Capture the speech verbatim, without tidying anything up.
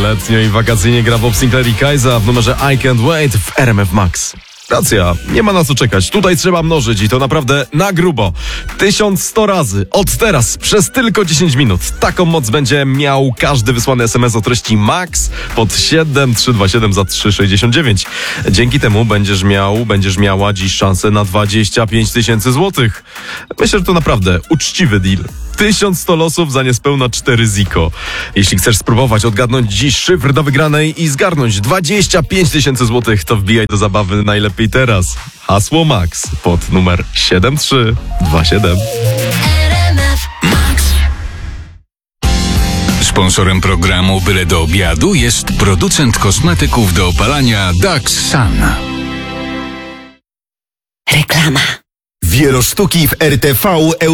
Letnio i wakacyjnie gra Bob Sinclair i Kajza w numerze I Can't Wait w R M F Max. Racja, nie ma na co czekać. Tutaj trzeba mnożyć i to naprawdę na grubo. tysiąc sto razy. Od teraz, przez tylko dziesięć minut. Taką moc będzie miał każdy wysłany S M S o treści MAX pod siedem trzy dwa siedem za trzy sześćdziesiąt dziewięć. Dzięki temu będziesz miał, będziesz miała dziś szansę na dwadzieścia pięć tysięcy złotych. Myślę, że to naprawdę uczciwy deal. tysiąc sto losów za niespełna cztery ziko. Jeśli chcesz spróbować odgadnąć dziś szyfr do wygranej i zgarnąć dwadzieścia pięć tysięcy złotych, to wbijaj do zabawy najlepiej teraz. Hasło MAX pod numer siedem trzy dwa siedem. Sponsorem programu Byle do obiadu jest producent kosmetyków do opalania Dax Sun. Reklama. Wielosztuki w R T V